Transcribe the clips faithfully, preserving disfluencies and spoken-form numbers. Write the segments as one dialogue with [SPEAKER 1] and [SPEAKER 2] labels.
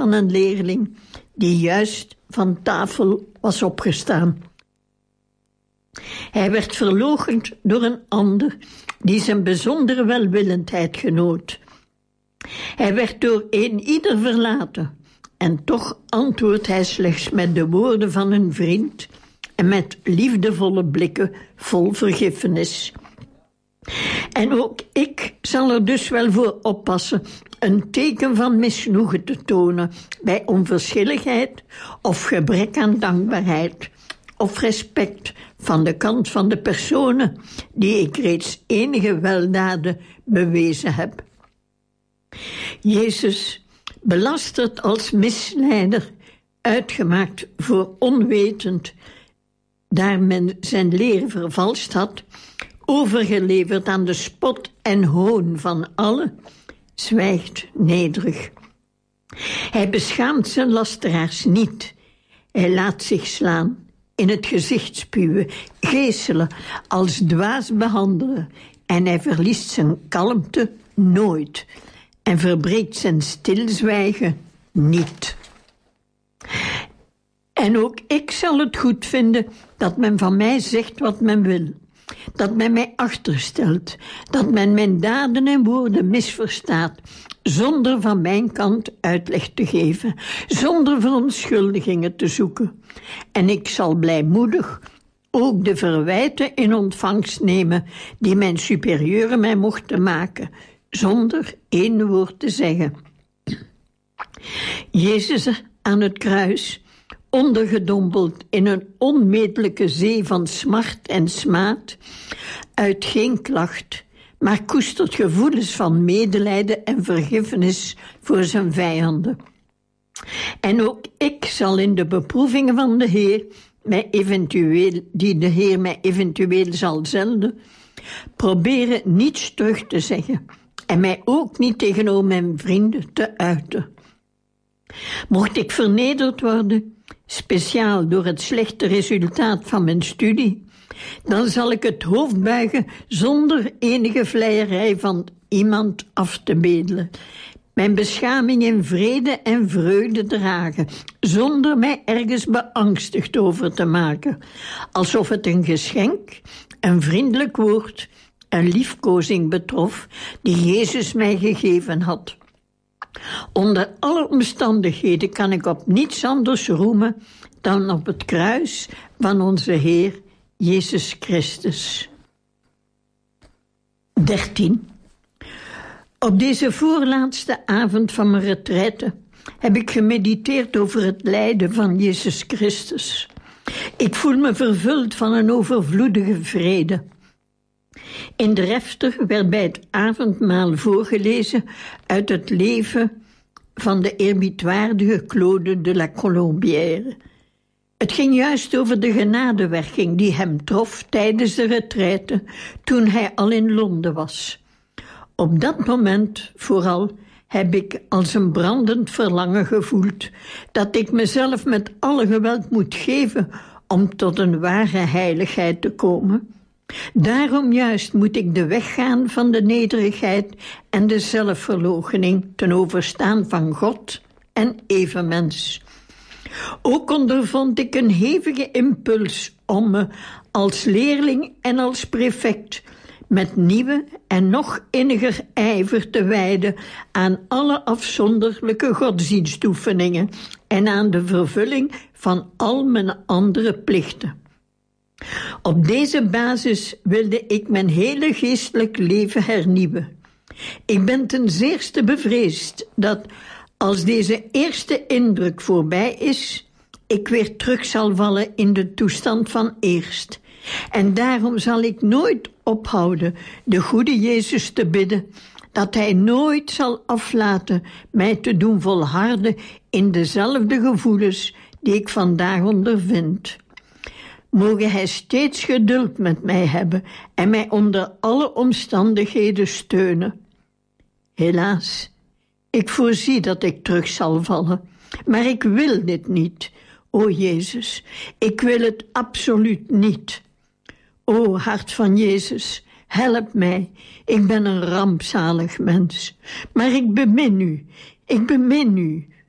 [SPEAKER 1] van een leerling die juist van tafel was opgestaan. Hij werd verloochend door een ander die zijn bijzondere welwillendheid genoot. Hij werd door een ieder verlaten en toch antwoordt hij slechts met de woorden van een vriend en met liefdevolle blikken vol vergiffenis. En ook ik zal er dus wel voor oppassen een teken van misnoegen te tonen bij onverschilligheid of gebrek aan dankbaarheid of respect van de kant van de personen die ik reeds enige weldaden bewezen heb. Jezus, belasterd als misleider, uitgemaakt voor onwetend, daar men zijn leer vervalst had, overgeleverd aan de spot en hoon van allen, zwijgt nederig. Hij beschaamt zijn lasteraars niet. Hij laat zich slaan, in het gezicht spuwen, geeselen, als dwaas behandelen en hij verliest zijn kalmte nooit en verbreekt zijn stilzwijgen niet. En ook ik zal het goed vinden dat men van mij zegt wat men wil, dat men mij achterstelt, dat men mijn daden en woorden misverstaat, zonder van mijn kant uitleg te geven, zonder verontschuldigingen te zoeken. En ik zal blijmoedig ook de verwijten in ontvangst nemen die mijn superieuren mij mochten maken, zonder één woord te zeggen. Jezus aan het kruis, ondergedompeld in een onmetelijke zee van smart en smaad, uit geen klacht, maar koestert gevoelens van medelijden en vergiffenis voor zijn vijanden. En ook ik zal in de beproevingen van de Heer, mij eventueel, die de Heer mij eventueel zal zenden, proberen niets terug te zeggen en mij ook niet tegenover mijn vrienden te uiten. Mocht ik vernederd worden, speciaal door het slechte resultaat van mijn studie, dan zal ik het hoofd buigen zonder enige vleierij van iemand af te bedelen. Mijn beschaming in vrede en vreugde dragen, zonder mij ergens beangstigd over te maken. Alsof het een geschenk, een vriendelijk woord, een liefkozing betrof die Jezus mij gegeven had. Onder alle omstandigheden kan ik op niets anders roemen dan op het kruis van onze Heer Jezus Christus. dertien. Op deze voorlaatste avond van mijn retraite heb ik gemediteerd over het lijden van Jezus Christus. Ik voel me vervuld van een overvloedige vrede. In de refter werd bij het avondmaal voorgelezen uit het leven van de eerbiedwaardige Claude de la Colombière. Het ging juist over de genadewerking die hem trof tijdens de retraite toen hij al in Londen was. Op dat moment vooral heb ik als een brandend verlangen gevoeld dat ik mezelf met alle geweld moet geven om tot een ware heiligheid te komen. Daarom juist moet ik de weg gaan van de nederigheid en de zelfverloochening ten overstaan van God en evenmens. Ook ondervond ik een hevige impuls om me als leerling en als prefect met nieuwe en nog inniger ijver te wijden aan alle afzonderlijke godsdienstoefeningen en aan de vervulling van al mijn andere plichten. Op deze basis wilde ik mijn hele geestelijk leven hernieuwen. Ik ben ten zeerste bevreesd dat, als deze eerste indruk voorbij is, ik weer terug zal vallen in de toestand van eerst. En daarom zal ik nooit ophouden de goede Jezus te bidden, dat hij nooit zal aflaten mij te doen volharden in dezelfde gevoelens die ik vandaag ondervind. Moge hij steeds geduld met mij hebben en mij onder alle omstandigheden steunen. Helaas, ik voorzie dat ik terug zal vallen, maar ik wil dit niet. O Jezus, ik wil het absoluut niet. O hart van Jezus, help mij. Ik ben een rampzalig mens, maar ik bemin u. Ik bemin u.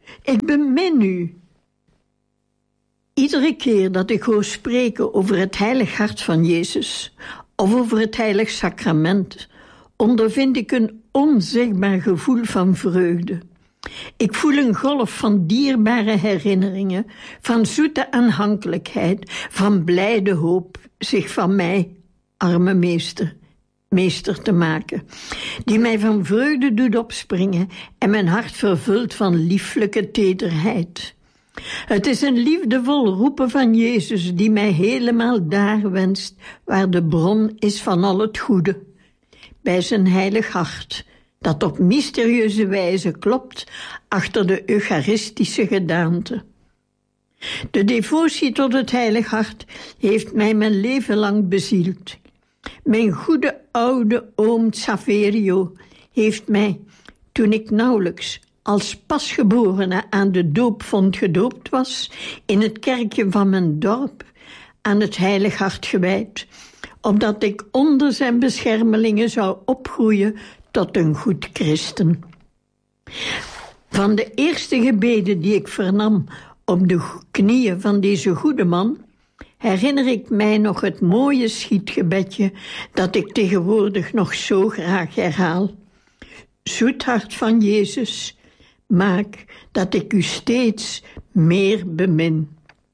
[SPEAKER 1] ik bemin u. Iedere keer dat ik hoor spreken over het heilig hart van Jezus of over het heilig sacrament, ondervind ik een onzichtbaar gevoel van vreugde. Ik voel een golf van dierbare herinneringen, van zoete aanhankelijkheid, van blijde hoop zich van mij, arme meester, meester te maken, die mij van vreugde doet opspringen en mijn hart vervult van lieflijke tederheid. Het is een liefdevol roepen van Jezus die mij helemaal daar wenst waar de bron is van al het goede, bij zijn heilig hart, dat op mysterieuze wijze klopt achter de eucharistische gedaante. De devotie tot het heilig hart heeft mij mijn leven lang bezield. Mijn goede oude oom Saverio heeft mij, toen ik nauwelijks als pasgeborene aan de doopvond gedoopt was, in het kerkje van mijn dorp aan het heilig hart gewijd, opdat ik onder zijn beschermelingen zou opgroeien tot een goed christen. Van de eerste gebeden die ik vernam op de knieën van deze goede man, herinner ik mij nog het mooie schietgebedje dat ik tegenwoordig nog zo graag herhaal. Zoet hart van Jezus, maak dat ik u steeds meer bemin.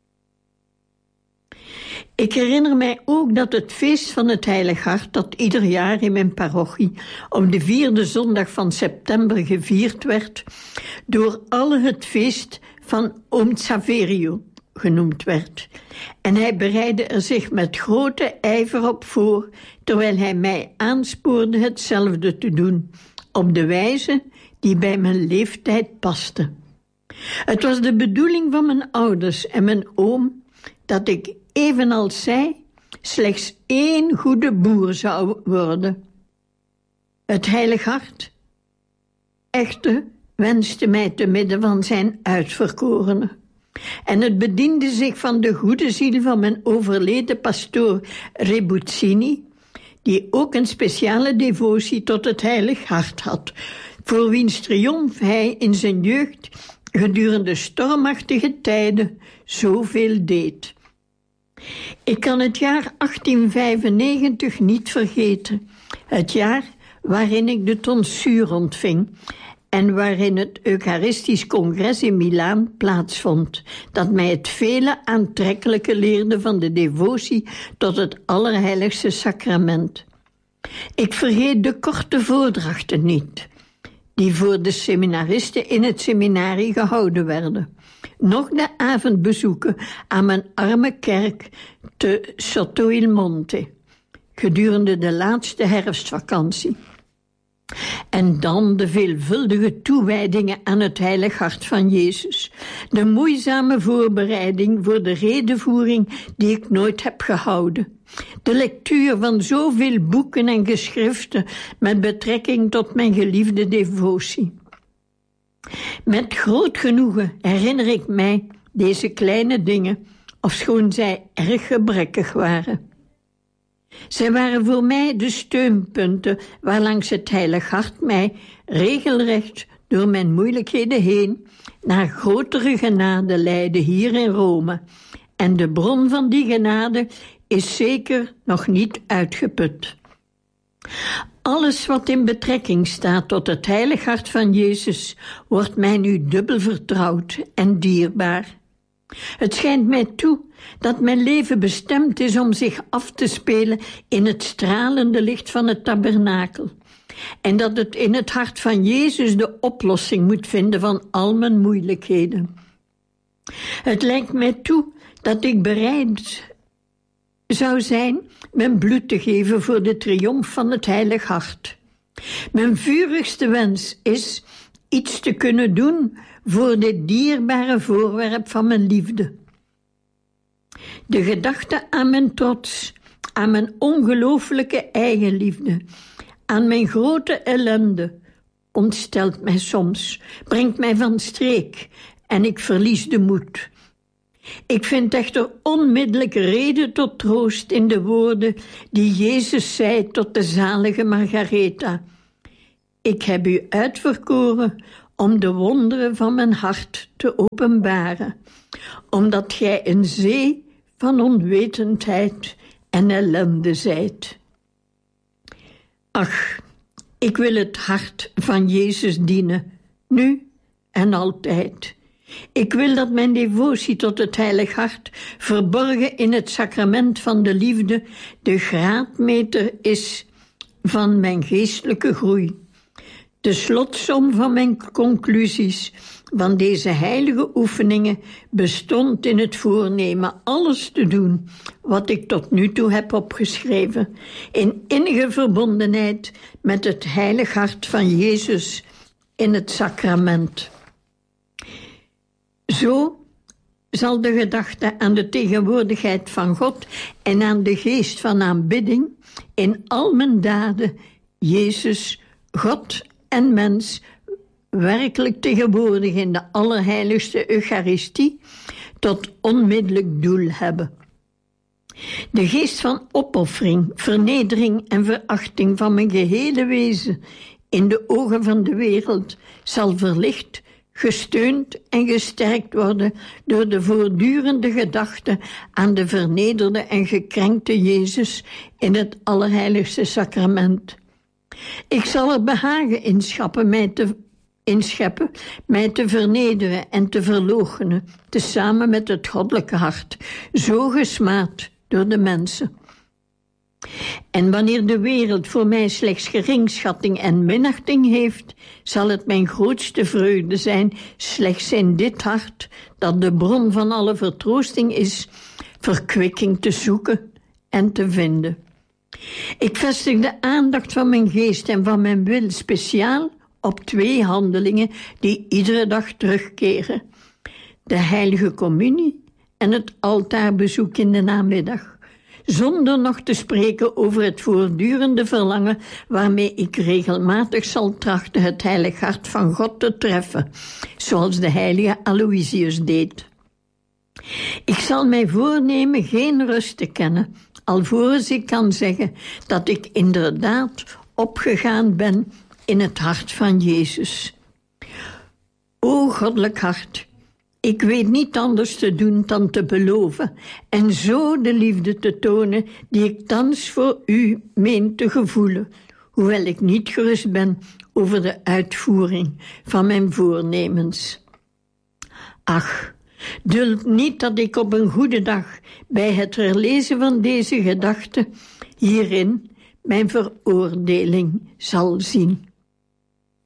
[SPEAKER 1] Ik herinner mij ook dat het feest van het Heilig Hart, dat ieder jaar in mijn parochie op de vierde zondag van september gevierd werd, door allen het feest van oom Saverio genoemd werd. En hij bereidde er zich met grote ijver op voor, terwijl hij mij aanspoorde hetzelfde te doen, op de wijze die bij mijn leeftijd paste. Het was de bedoeling van mijn ouders en mijn oom dat ik, evenals zij, slechts één goede boer zou worden. Het Heilig Hart echter wenste mij te midden van zijn uitverkorenen. En het bediende zich van de goede ziel van mijn overleden pastoor Rebuzzini, die ook een speciale devotie tot het Heilig Hart had, voor wiens triomf hij in zijn jeugd gedurende stormachtige tijden zoveel deed. Ik kan het jaar achttien vijfennegentig niet vergeten, het jaar waarin ik de tonsuur ontving en waarin het Eucharistisch Congres in Milaan plaatsvond, dat mij het vele aantrekkelijke leerde van de devotie tot het Allerheiligste Sacrament. Ik vergeet de korte voordrachten niet, die voor de seminaristen in het seminarie gehouden werden, nog de avondbezoeken aan mijn arme kerk te Sotto il Monte, gedurende de laatste herfstvakantie. En dan de veelvuldige toewijdingen aan het Heilig Hart van Jezus, de moeizame voorbereiding voor de redevoering die ik nooit heb gehouden, de lectuur van zoveel boeken en geschriften met betrekking tot mijn geliefde devotie. Met groot genoegen herinner ik mij deze kleine dingen, ofschoon zij erg gebrekkig waren. Zij waren voor mij de steunpunten waarlangs het Heilig Hart mij regelrecht door mijn moeilijkheden heen naar grotere genade leidde hier in Rome. En de bron van die genade is zeker nog niet uitgeput. Alles wat in betrekking staat tot het Heilig Hart van Jezus wordt mij nu dubbel vertrouwd en dierbaar. Het schijnt mij toe dat mijn leven bestemd is om zich af te spelen in het stralende licht van het tabernakel, en dat het in het hart van Jezus de oplossing moet vinden van al mijn moeilijkheden. Het lijkt mij toe dat ik bereid zou zijn mijn bloed te geven voor de triomf van het Heilig Hart. Mijn vurigste wens is iets te kunnen doen voor dit dierbare voorwerp van mijn liefde. De gedachte aan mijn trots, aan mijn ongelooflijke eigenliefde, aan mijn grote ellende, ontstelt mij soms, brengt mij van streek en ik verlies de moed. Ik vind echter onmiddellijk reden tot troost in de woorden die Jezus zei tot de zalige Margaretha: ik heb u uitverkoren om de wonderen van mijn hart te openbaren, omdat gij een zee van onwetendheid en ellende zijt. Ach, ik wil het hart van Jezus dienen, nu en altijd. Ik wil dat mijn devotie tot het Heilig Hart, verborgen in het sacrament van de liefde, de graadmeter is van mijn geestelijke groei. De slotsom van mijn conclusies van deze heilige oefeningen bestond in het voornemen alles te doen wat ik tot nu toe heb opgeschreven, in innige verbondenheid met het Heilig Hart van Jezus in het sacrament. Zo zal de gedachte aan de tegenwoordigheid van God en aan de geest van aanbidding in al mijn daden Jezus, God en mens werkelijk tegenwoordig in de allerheiligste Eucharistie tot onmiddellijk doel hebben. De geest van opoffering, vernedering en verachting van mijn gehele wezen in de ogen van de wereld zal verlicht, gesteund en gesterkt worden door de voortdurende gedachte aan de vernederde en gekrenkte Jezus in het allerheiligste sacrament. Ik zal er behagen in schappen, mij te, inscheppen, mij te vernederen en te verloochenen, tezamen met het goddelijke hart, zo gesmaad door de mensen. En wanneer de wereld voor mij slechts geringschatting en minachting heeft, zal het mijn grootste vreugde zijn slechts in dit hart, dat de bron van alle vertroosting is, verkwikking te zoeken en te vinden. Ik vestig de aandacht van mijn geest en van mijn wil speciaal op twee handelingen die iedere dag terugkeren: de heilige communie en het altaarbezoek in de namiddag. Zonder nog te spreken over het voortdurende verlangen waarmee ik regelmatig zal trachten het heilig hart van God te treffen, zoals de heilige Aloysius deed. Ik zal mij voornemen geen rust te kennen, alvorens ik kan zeggen dat ik inderdaad opgegaan ben in het hart van Jezus. O goddelijk hart, ik weet niet anders te doen dan te beloven en zo de liefde te tonen die ik thans voor u meen te gevoelen, hoewel ik niet gerust ben over de uitvoering van mijn voornemens. Ach, duld niet dat ik op een goede dag bij het herlezen van deze gedachten hierin mijn veroordeling zal zien.